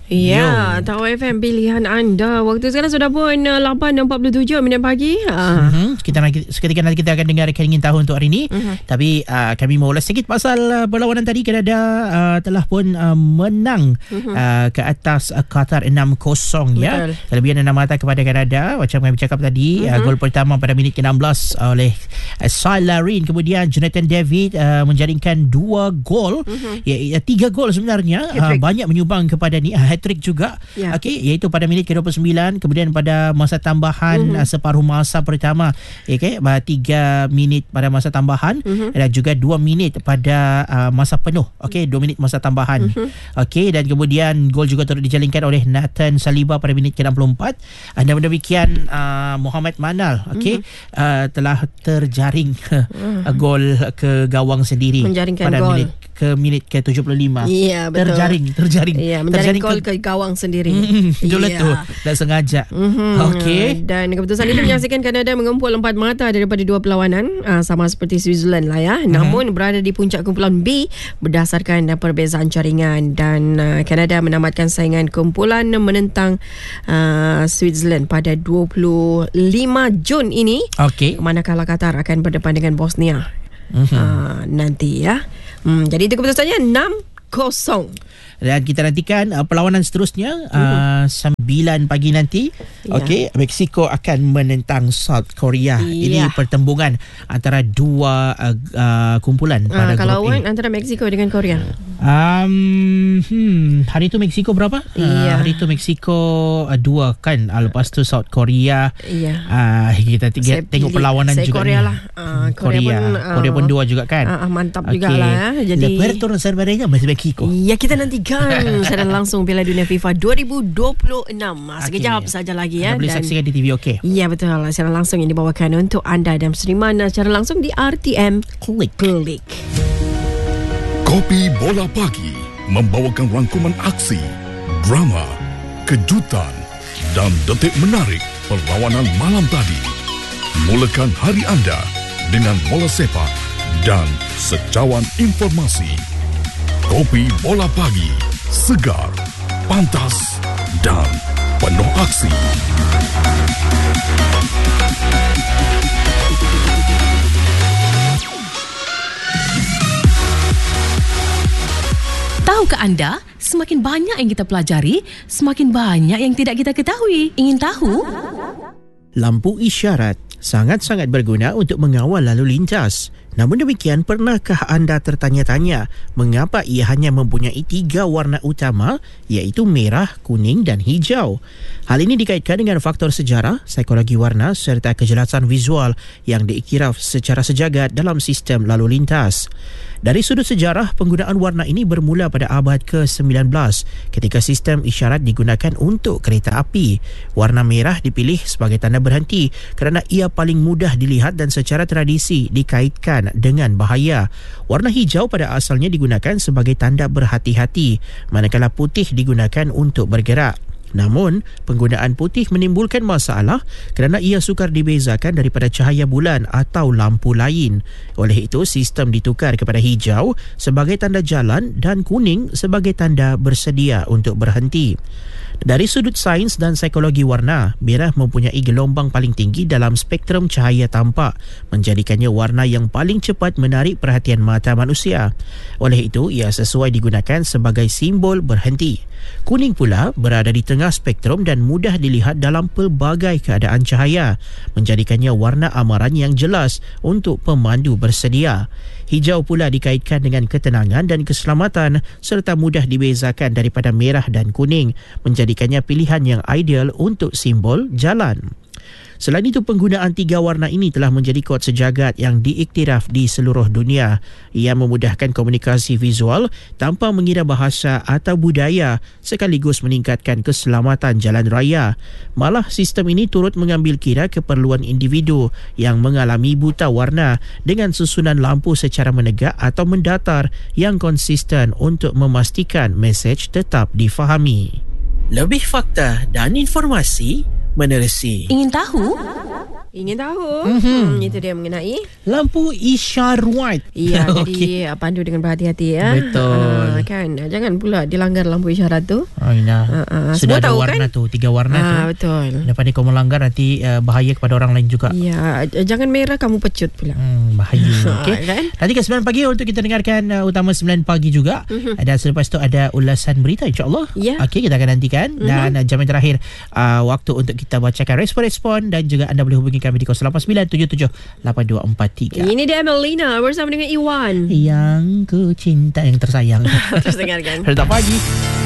Ya, Tawar FM pilihan anda. Waktu sekarang sudah pun 8.47 minit pagi. Seketika nanti kita akan dengar Ingin Tahu untuk hari ini. Tapi kami mau ulas sedikit pasal perlawanan tadi. Kanada telah pun menang ke atas Qatar 6-0 ya. Kelebihan 6 mata kepada Kanada. Macam kami cakap tadi, gol pertama pada minit ke-16 oleh Salarin. Kemudian Jonathan David menjaringkan 2 gol. 3 gol sebenarnya. Banyak menyumbang kepada ni hat-trick juga. Okey, iaitu pada minit ke-29, kemudian pada masa tambahan separuh masa pertama. Okey, 3 minit pada masa tambahan dan juga 2 minit pada masa penuh. Okey, 2 minit masa tambahan. Okey, dan kemudian gol juga turut dijalinkan oleh Nathan Saliba pada minit ke-64. Dan demikian Muhammad Manal telah terjaring gol ke gawang sendiri pada minit ke-75. Ya, betul. Terjaring. Ya, menjaring gol ke gawang sendiri. Betul tu. Dah sengaja. Okey. Dan keputusan itu menyaksikan Kanada mengumpul 4 mata daripada 2 perlawanan, sama seperti Switzerland lah ya. Namun berada di puncak kumpulan B berdasarkan perbezaan jaringan, dan Kanada menamatkan saingan kumpulan menentang Switzerland pada 25 Jun ini. Okey. Manakala Qatar akan berdepan dengan Bosnia nanti ya. Jadi itu keputusannya 6-0. Dan kita nantikan perlawanan seterusnya 9 pagi nanti. Okey, Mexico akan menentang South Korea. Ini pertembungan antara 2 kumpulan pada kalau grup A. antara Mexico dengan Korea. Hari tu Mexico berapa? Hari tu Mexico 2 kan. Lepas tu South Korea. Kita tengok perlawanan juga Korea ni. lah. Korea pun 2 juga kan. Mantap jugalah. Jadi Puerto Rico masih Mexico. Ya, kita nantikan secara langsung Piala Dunia FIFA 2026. Sekejap saja lagi ya. Anda boleh saksikan di TV OK. Ya, betul. Secara langsung yang dibawakan untuk anda dan seriman secara langsung di RTM Klik. Kopi Bola Pagi membawakan rangkuman aksi, drama, kejutan dan detik menarik perlawanan malam tadi. Mulakan hari anda dengan bola sepak dan secawan informasi. Kopi Bola Pagi, segar, pantas dan penuh aksi. Tahukah anda, semakin banyak yang kita pelajari, semakin banyak yang tidak kita ketahui. Ingin tahu? Lampu isyarat sangat-sangat berguna untuk mengawal lalu lintas. Namun demikian, pernahkah anda tertanya-tanya mengapa ia hanya mempunyai 3 warna utama, iaitu merah, kuning dan hijau? Hal ini dikaitkan dengan faktor sejarah, psikologi warna serta kejelasan visual yang diiktiraf secara sejagat dalam sistem lalu lintas. Dari sudut sejarah, penggunaan warna ini bermula pada abad ke-19 ketika sistem isyarat digunakan untuk kereta api. Warna merah dipilih sebagai tanda berhenti kerana ia paling mudah dilihat dan secara tradisi dikaitkan dengan bahaya. Warna hijau pada asalnya digunakan sebagai tanda berhati-hati, manakala putih digunakan untuk bergerak. Namun, penggunaan putih menimbulkan masalah kerana ia sukar dibezakan daripada cahaya bulan atau lampu lain. Oleh itu, sistem ditukar kepada hijau sebagai tanda jalan dan kuning sebagai tanda bersedia untuk berhenti. Dari sudut sains dan psikologi warna, merah mempunyai gelombang paling tinggi dalam spektrum cahaya tampak, menjadikannya warna yang paling cepat menarik perhatian mata manusia. Oleh itu, ia sesuai digunakan sebagai simbol berhenti. Kuning pula berada di tengah spektrum dan mudah dilihat dalam pelbagai keadaan cahaya, menjadikannya warna amaran yang jelas untuk pemandu bersedia. Hijau pula dikaitkan dengan ketenangan dan keselamatan serta mudah dibezakan daripada merah dan kuning, menjadikannya pilihan yang ideal untuk simbol jalan. Selain itu, penggunaan 3 warna ini telah menjadi kod sejagat yang diiktiraf di seluruh dunia. Ia memudahkan komunikasi visual tanpa mengira bahasa atau budaya, sekaligus meningkatkan keselamatan jalan raya. Malah, sistem ini turut mengambil kira keperluan individu yang mengalami buta warna dengan susunan lampu secara menegak atau mendatar yang konsisten untuk memastikan mesej tetap difahami. Lebih fakta dan informasi menerusi. Ingin tahu? Ingin tahu. Itu dia mengenai lampu isyarat. Ya, Okey. jadi pandu dengan berhati-hati ya. Betul. Kan, jangan pula dilanggar lampu isyarat tu. Sudah semua ada tahu warna kan? tu, 3 warna tu. Betul. Lepas ni kau melanggar nanti bahaya kepada orang lain juga. Ya, jangan merah kamu pecut pula. Bahaya. Okay. Kan? Nanti ke 9 pagi untuk kita dengarkan utama 9 pagi juga. Dan selepas tu ada ulasan berita insya-Allah. Ya. Okey, kita akan nantikan. Dan jam yang terakhir waktu untuk kita bacakan respon-respon dan juga anda boleh hubungi kami di 0897782243. Ini dia Melina bersama dengan Iwan. Yang ku cinta, yang tersayang. Terus dengarkan. Selamat pagi.